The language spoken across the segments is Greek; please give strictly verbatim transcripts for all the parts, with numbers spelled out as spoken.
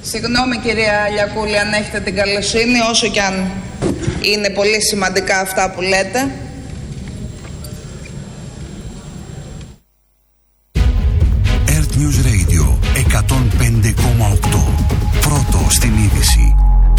Συγγνώμη κυρία Λιακούλη, αν έχετε την καλοσύνη, όσο κι αν είναι πολύ σημαντικά αυτά που λέτε. Earth News Radio εκατόν πέντε κόμμα οκτώ. Πρώτο στην είδηση.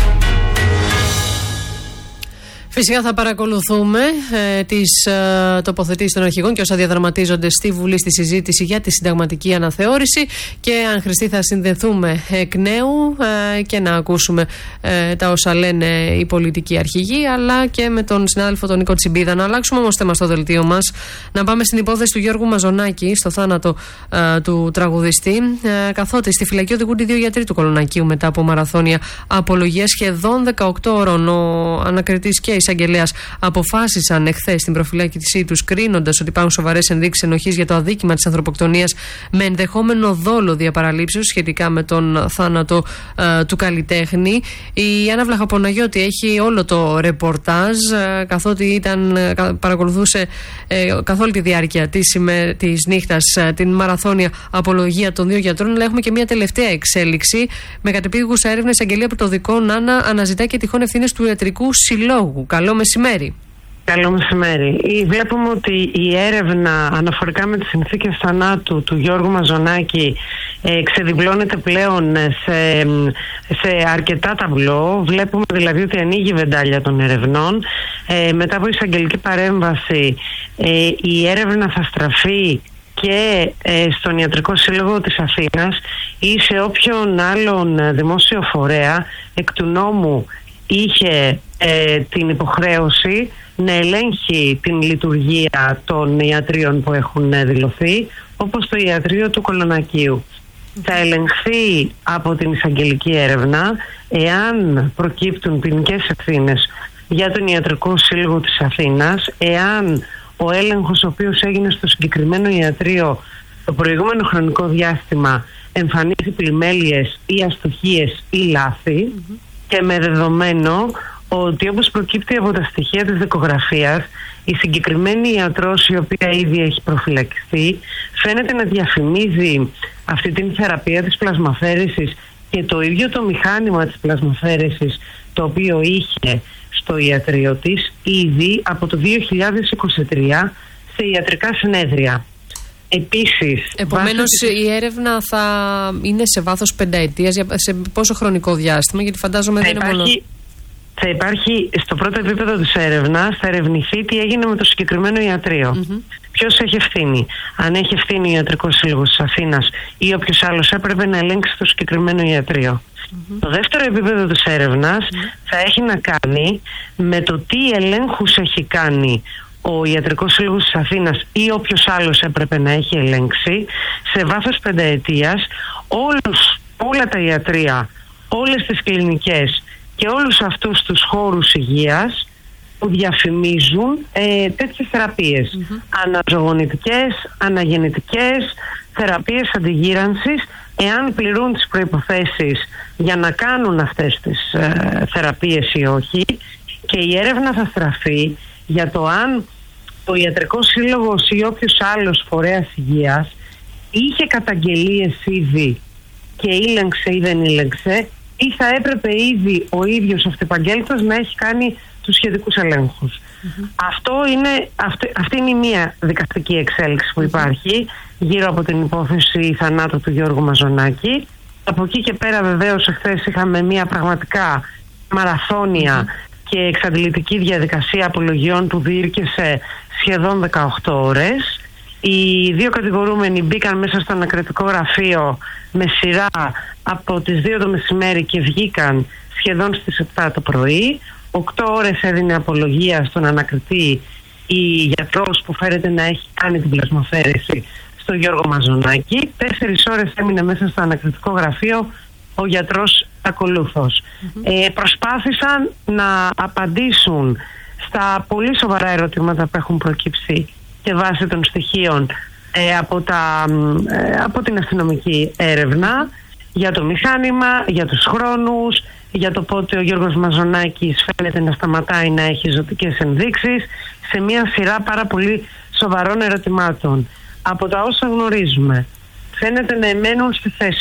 Φυσικά θα παρακολουθούμε ε, τις ε, τοποθετήσεις των αρχηγών και όσα διαδραματίζονται στη Βουλή στη συζήτηση για τη συνταγματική αναθεώρηση, και αν χρειαστεί θα συνδεθούμε εκ νέου ε, και να ακούσουμε ε, τα όσα λένε οι πολιτικοί αρχηγοί, αλλά και με τον συνάδελφο τον Νίκο Τσιμπίδα. Να αλλάξουμε όμως θέμα στο δελτίο μας, να πάμε στην υπόθεση του Γιώργου Μαζονάκη, στο θάνατο ε, του τραγουδιστή, ε, καθότι στη φυλακή οδηγούνται δύο γιατροί του Κολονακίου μετά από μαραθώνια απολογία σχεδόν δεκαοκτώ ώρων. Ο ανακριτής και εισαγγελέας αποφάσισαν εχθές την προφυλάκησή τους, κρίνοντας ότι υπάρχουν σοβαρές ενδείξεις ενοχής για το αδίκημα της ανθρωποκτονίας με ενδεχόμενο δόλο διαπαραλήψεως σχετικά με τον θάνατο ε, του καλλιτέχνη. Η Άννα Βλαχαποναγιώτη έχει όλο το ρεπορτάζ, ε, καθότι ήταν, ε, παρακολουθούσε ε, καθ' όλη τη διάρκεια της, ημέ, της νύχτας ε, την μαραθώνια απολογία των δύο γιατρών. Αλλά έχουμε και μια τελευταία εξέλιξη. Με κατεπίγουσα έρευνα, η εισαγγελία πρωτοδικών Άννα αναζητά και τυχόν ευθύνες του ιατρικού συλλόγου. Καλό μεσημέρι. Καλό μεσημέρι. Βλέπουμε ότι η έρευνα αναφορικά με τις συνθήκες θανάτου του Γιώργου Μαζονάκη ε, ξεδιπλώνεται πλέον σε, σε αρκετά ταμπλό. Βλέπουμε δηλαδή ότι ανοίγει η βεντάλια των ερευνών. Ε, μετά από εισαγγελική παρέμβαση ε, η έρευνα θα στραφεί και ε, στον Ιατρικό Σύλλογο της Αθήνας ή σε όποιον άλλον δημόσιο φορέα εκ του νόμου είχε ε, την υποχρέωση να ελέγχει την λειτουργία των ιατρίων που έχουν δηλωθεί, όπως το ιατρείο του Κολονακίου. Θα ελεγχθεί από την εισαγγελική έρευνα εάν προκύπτουν ποινικές ευθύνες για τον Ιατρικό Σύλλογο της Αθήνας, εάν ο έλεγχος ο οποίος έγινε στο συγκεκριμένο ιατρείο το προηγούμενο χρονικό διάστημα εμφανίζει πλημέλειες ή αστοχίες ή λάθη, mm-hmm. και με δεδομένο ότι, όπως προκύπτει από τα στοιχεία της δικογραφίας, η συγκεκριμένη ιατρός, η οποία ήδη έχει προφυλακιστεί, φαίνεται να διαφημίζει αυτή την θεραπεία της πλασμαφέρεσης και το ίδιο το μηχάνημα της πλασμαφέρεσης, το οποίο είχε στο ιατρείο της ήδη από το δύο χιλιάδες είκοσι τρία σε ιατρικά συνέδρια. Επίσης, επομένως βάση... η έρευνα θα είναι σε βάθος πενταετίας, σε πόσο χρονικό διάστημα, γιατί φαντάζομαι δεν είναι μόνο... Θα υπάρχει στο πρώτο επίπεδο της έρευνας, θα ερευνηθεί τι έγινε με το συγκεκριμένο ιατρείο. Mm-hmm. Ποιος έχει ευθύνη. Αν έχει ευθύνη ο Ιατρικός Σύλλογος της Αθήνας ή όποιος άλλος έπρεπε να ελέγξει το συγκεκριμένο ιατρείο. Mm-hmm. Το δεύτερο επίπεδο της έρευνας mm-hmm. θα έχει να κάνει με το τι ελέγχους έχει κάνει ο Ιατρικός Σύλλογος της Αθήνας ή όποιος άλλος έπρεπε να έχει ελέγξει σε βάθος πενταετίας όλους, όλα τα ιατρεία, όλες τις κλινικές και όλους αυτούς τους χώρους υγείας που διαφημίζουν ε, τέτοιες θεραπείες. Mm-hmm. Αναζωογονητικές, αναγεννητικές, θεραπείες αντιγύρανσης, εάν πληρούν τις προϋποθέσεις για να κάνουν αυτές τις ε, θεραπείες ή όχι. Και η έρευνα θα στραφεί για το αν ο Ιατρικός Σύλλογος ή όποιος άλλος φορέας υγείας είχε καταγγελίες ήδη και ήλεγξε ή δεν ήλεγξε, ή θα έπρεπε ήδη ο ίδιος αυτεπαγγέλτος να έχει κάνει τους σχετικούς ελέγχους. Mm-hmm. Αυτό είναι, αυτή, αυτή είναι η μία δικαστική εξέλιξη που υπάρχει γύρω από την υπόθεση θανάτου του Γιώργου Μαζονάκη. Από εκεί και πέρα βεβαίως εχθές είχαμε μία πραγματικά μαραθώνια mm-hmm. και εξαντλητική διαδικασία απολογιών που διήρκεσε σχεδόν δεκαοκτώ ώρες. Οι δύο κατηγορούμενοι μπήκαν μέσα στο ανακριτικό γραφείο με σειρά από τις δύο το μεσημέρι και βγήκαν σχεδόν στις επτά το πρωί. Οκτώ ώρες έδινε απολογία στον ανακριτή η γιατρός που φέρεται να έχει κάνει την πλασμαφέρεση στο Γιώργο Μαζονάκη. Τέσσερις ώρες έμεινε μέσα στο ανακριτικό γραφείο ο γιατρός ακολούθως. Mm-hmm. Ε, προσπάθησαν να απαντήσουν στα πολύ σοβαρά ερωτήματα που έχουν προκύψει και βάσει των στοιχείων ε, από, τα, ε, από την αστυνομική έρευνα για το μηχάνημα, για τους χρόνους, για το πότε ο Γιώργος Μαζονάκης φαίνεται να σταματάει να έχει ζωτικές ενδείξεις, σε μια σειρά πάρα πολύ σοβαρών ερωτημάτων. Από τα όσα γνωρίζουμε, φαίνεται να εμένουν στη θέση